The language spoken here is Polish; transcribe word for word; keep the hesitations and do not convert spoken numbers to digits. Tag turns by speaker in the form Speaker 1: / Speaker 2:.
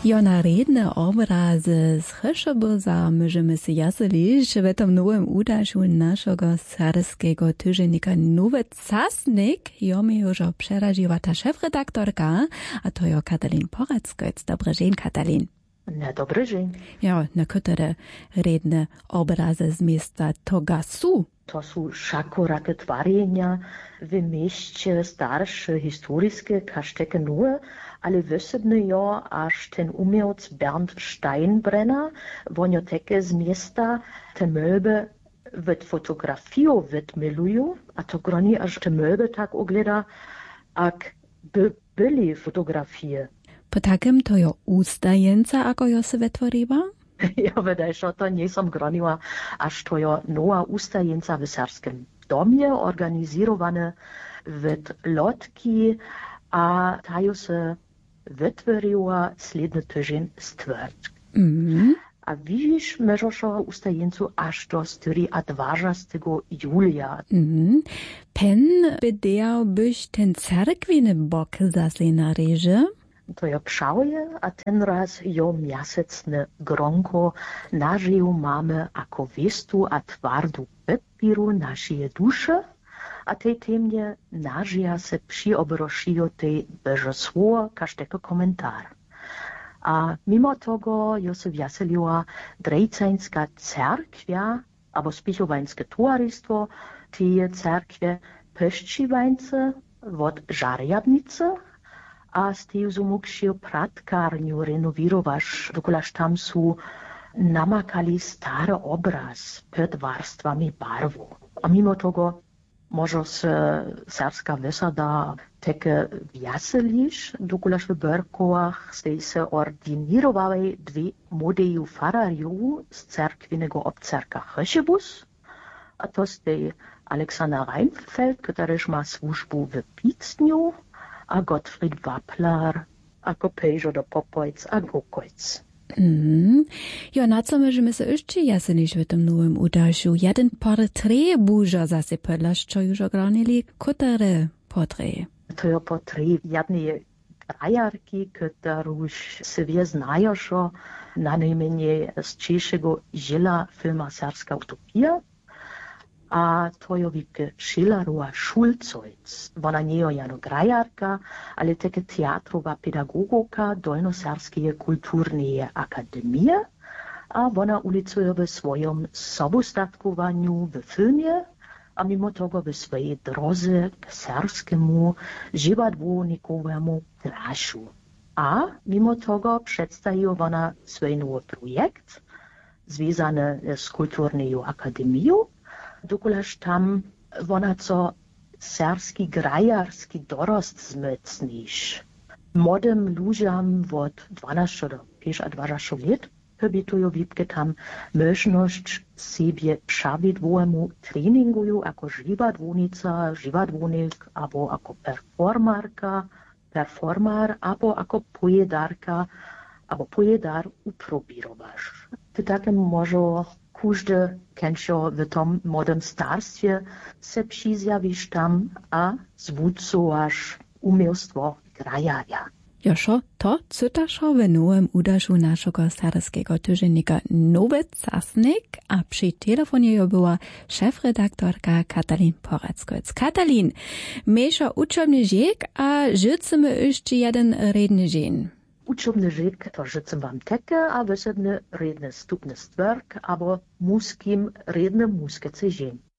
Speaker 1: Jo, na redne obrazy z Chryszobylza możemy się jaselić w tym nowym udaszu naszego serskiego tygodnika Nowy Czasnik. Jo, mi już przeraziła ta szefredaktorka, a to jo Katalin Porackoc. Dobry dzień, Katalin.
Speaker 2: Na dobry dzień.
Speaker 1: Ja, na które redne obrazy z miasta Togasu.
Speaker 2: To są szakorakie twarjenia w mieście starsze, historiskie, kaszteke nowe, ale wysebny jo, aż ten umiejec Bernd Steinbrenner, wonio teke z miasta te möbe w fotografiu wytmilują, a to groni aż te möbe tak ogleda, jak by byli fotografie.
Speaker 1: Po takim to jo ustajenca, ako jo se wytworiła?
Speaker 2: Ja wydaje się, to nie som groniła, aż to jo nowa ustajenca w serskim domie, organizowane w lotki, a ta jo se wytworiła sledny tydzień stwierć.
Speaker 1: Mm.
Speaker 2: A widzisz, możesz ustajencu aż do dwudziestego julia.
Speaker 1: Mm. Pen bedeałbyś ten cerkwiny bok zasli na reże?
Speaker 2: To jo pšauje, a ten raz jo miasecne gronko naživ mamy ako vestu a tvardu pepiru našije duše, a tej temne nažija se přiobrošijo tej bežosvo kašteko komentar. A mimo togo jo se vjaselila drejcańska cerkvia, abo spichowańskie towarystwo, tej cerkwie Peščivańce od Žarjabnice, a z tej zumukšio pratkárňu renovirovaš, dokolaž tam sú namakali starý obraz pod varstvami barvu. A mimo toho možno se serbska vesada teke vjaseliš, dokolaž v Berkovach ste se ordinírovali dve modeju fararjov z cerkvinego obcerka Chryšebus, a to ste Alexander Reinfeldt, ktorýž má službu v Pícniu, a Gottfried Wappler, ako Pejžo do Popojc a Gokojc.
Speaker 1: Mm. Jo, na co możemy się jeszcze jasnić w tym nowym udaszu? Jeden portret buża zase podlasz, co już ogronili, które portret?
Speaker 2: To je portret jednej grajarki, któruż sobie znają, że na najmniej z czeszego žila filma Serbska utopia. A to je vike Šilarova Šulcojc. Ona nie je jano grajarka, ale teke teatrova pedagogoka Dolnoserbskie kulturne akademije, a ona ulicuje v svojom sobostatkovanju v filmie, a mimo togo v svojej droze k serskemu živadvornikovému glašu. A mimo togo predstavuje ona svoj nový projekt, zvezane s kulturnou akademijou, dokolaž tam ona co serski grajarski dorost zmycniš. Młodym ludziom od dwanastu do dwudziestu lat pobytują wipke tam możność sobie przawidłowemu treninguju jako żywodwórnica, żywodwórnik, albo jako performarka, performar, albo jako pojedarka, albo pojedar uprobirowasz. Ty takim może każdy kęcio w tom młodym starstwie se przyzjawisz tam, a zwódcowasz umiejstwo grajaja.
Speaker 1: Joszo, to cytaszo w nowym udaszu naszego serskiego tygodnika Nowy Czasnik, a przy telefonie była szefredaktorka Katalin Porackoc. Katalin, mesza uczobny dzień, a życzymy jeszcze jeden redny dzień.
Speaker 2: Uczobny rzek to życem wam teke, a wysebny redny stupny stwerk, albo muskim redny muskicy dzień.